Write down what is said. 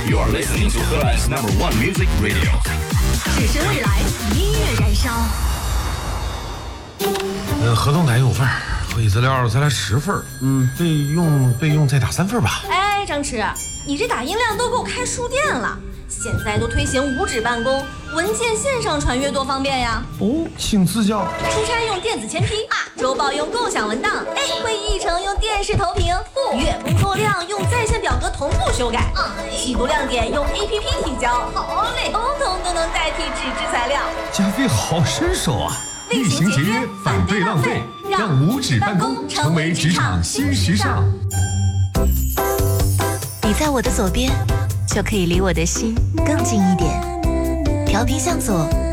You are listening to Headline's #1 Music Radio。 只是未来，音乐燃烧。 合同打1份，会议资料再来10份。备用再打3份吧。 哎，张弛，你这打印量都够开书店了。现在都推行无纸办公，文件线上传阅多方便呀！ 哦，请赐教。 出差用电子签批啊，周报用共享文档，会议议程用电视投屏，月工作量用在线表格同步修改，季度亮点用 APP 提交，好嘞，通通都能代替纸质材料。 加菲好身手啊！ 厉行节约，反对浪费，让无纸办公成为职场新时尚。 你在我的左边，就可以离我的心更近一点。调频向左，